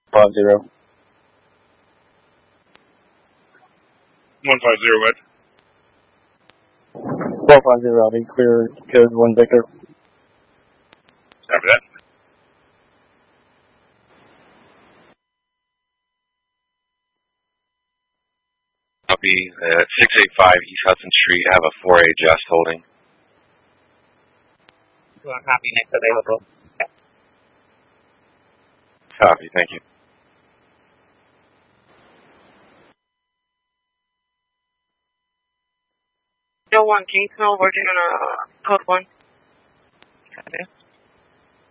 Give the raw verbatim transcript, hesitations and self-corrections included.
Five zero. One five zero what? Four five zero. I'll be clear. Code one Victor. After that. Copy. Uh, six eight five East Hudson Street. I have a four A just holding. Copy. Next available. Copy. Thank you. Still one Kingsmill working on a code one. Copy.